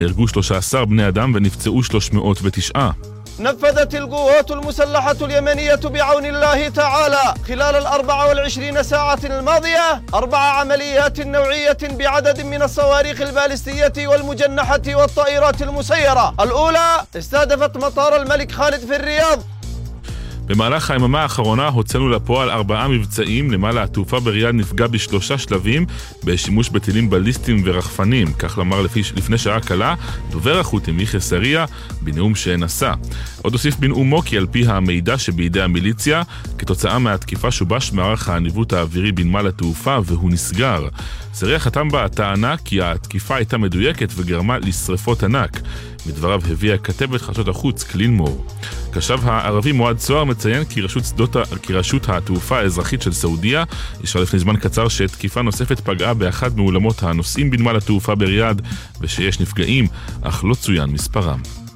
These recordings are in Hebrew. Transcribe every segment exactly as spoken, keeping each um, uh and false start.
הרגו שלושה עשר בני אדם ונפצעו שלוש מאות ותשע. نفذت القوات المسلحة اليمنية بعون الله تعالى خلال الأربع والعشرين ساعة الماضية أربع عمليات نوعية بعدد من الصواريخ البالستية والمجنحة والطائرات المسيرة. الأولى استهدفت مطار الملك خالد في الرياض. במהלך היממה האחרונה הוצאנו לפועל ארבעה מבצעים. למעלה התעופה בריאד נפגע בשלושה שלבים בשימוש בטילים בליסטיים ורחפנים, כך לומר לפני שעה קלה דובר החות'ים יחיא סריה בנאום שנשא. עוד הוסיף בנאומו כי על פי המידע שבידי המיליציה, כתוצאה מהתקיפה שובש מערך הניווט האווירי בנמל התעופה והוא נסגר. סריה חתם בה הטענה כי התקיפה הייתה מדויקת וגרמה לשריפות ענק. מדבריו הביאה כתבת חדשות החוץ קלין מור. קשב הערבי מועד צוהר מציין כי רשות, שדות, כי רשות התעופה האזרחית של סעודיה אישרה לפני זמן קצר שתקיפה נוספת פגעה באחד מאולמות הנוסעים בנמל התעופה בריאד ושיש נפגעים, אך לא צוין מספרם.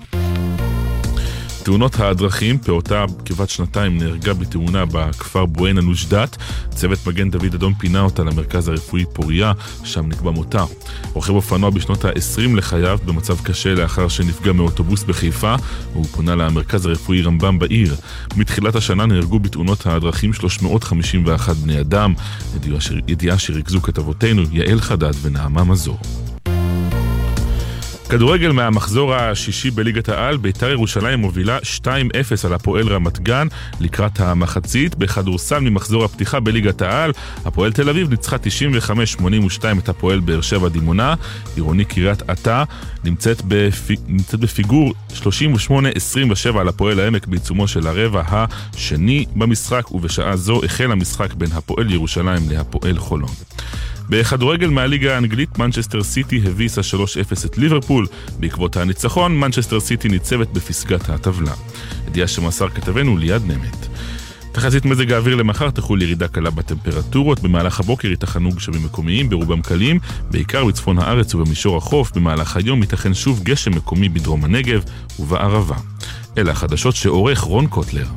תאונות הדרכים, פעוטה כבת שנתיים נהרגה בתאונה בכפר בועיינה נוג'דת. צוות מגן דוד אדום פינה אותה למרכז הרפואי פוריה, שם נקבע מותה. רוכב אופנוע בשנות ה-עשרים לחייו במצב קשה לאחר שנפגע מאוטובוס בחיפה, והוא פונה למרכז הרפואי רמב"ם בעיר. מתחילת השנה נהרגו בתאונות הדרכים שלוש מאות חמישים ואחת בני אדם. ידיעה שריכזו כתבותינו יעל חדד ונעמה מזור. כדורגל מהמחזור השישי בליגת העל, בית"ר ירושלים מובילה שתיים אפס על הפועל רמת גן לקראת המחצית. בכדורסל ממחזור הפתיחה בליגת העל, הפועל תל אביב ניצחה תשעים וחמש שמונים ושתיים את הפועל באר שבע דימונה. עירוני קריית אתא נמצאת, בפי... נמצאת בפיגור שלושים ושמונה עשרים ושבע על הפועל העמק בעיצומו של הרבע השני במשחק, ובשעה זו החל המשחק בין הפועל ירושלים להפועל חולון. בכדורגל מהליגה האנגלית, מנצ'סטר סיטי הביסה שלוש אפס את ליברפול. בעקבות הניצחון, מנצ'סטר סיטי ניצבת בפסגת הטבלה. ידיעה שמסר כתבנו ליד נמת. תחזית מזג האוויר למחר, תחול ירידה קלה בטמפרטורות. במהלך הבוקר ייתכנו גשמים מקומיים ברובם קלים, בעיקר בצפון הארץ ובמישור החוף. במהלך היום ייתכן שוב גשם מקומי בדרום הנגב ובערבה. אלה החדשות שעורך רון קוטלר.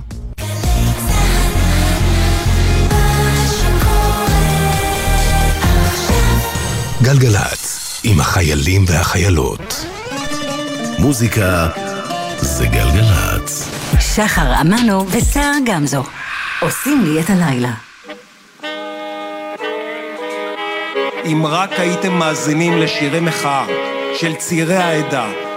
גלגלץ, עם החיילים והחיילות. מוזיקה זה גלגלץ. שחר אמנו ושר גמזו עושים לי את הלילה. אם רק הייתם מאזינים לשירי מחאה של צעירי העדה,